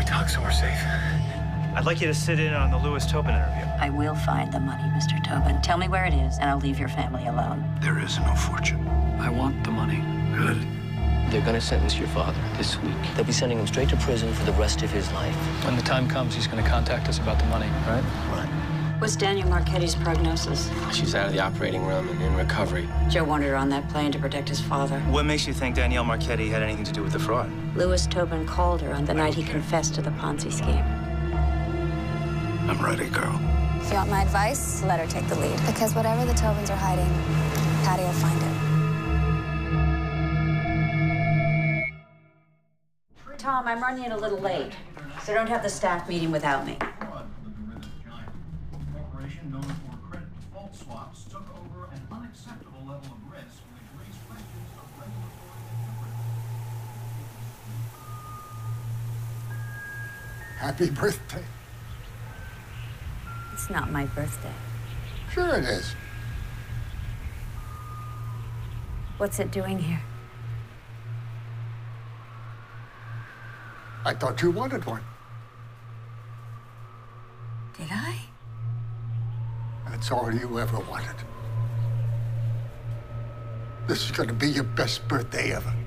talk so we're safe? I'd like you to sit in on the Lewis Tobin interview. I will find the money, Mr. Tobin. Tell me where it is, and I'll leave your family alone. There is no fortune. I want the money. Good. They're going to sentence your father this week. They'll be sending him straight to prison for the rest of his life. When the time comes, he's going to contact us about the money, right? Right. What's Daniel Marchetti's prognosis? She's out of the operating room and in recovery. Joe wanted her on that plane to protect his father. What makes you think Danielle Marchetti had anything to do with the fraud? Lewis Tobin called her on the night he confessed to the Ponzi scheme. I'm ready, girl. If you want my advice, let her take the lead. Because whatever the Tobins are hiding, Patty will find it. Tom, I'm running a little late, so don't have the staff meeting without me. Corporation known for credit default swaps took over an unacceptable level of risk, which raised questions of regulatory integrity. Happy birthday. It's not my birthday. Sure it is. What's it doing here? I thought you wanted one. Did I? That's all you ever wanted. This is gonna be your best birthday ever.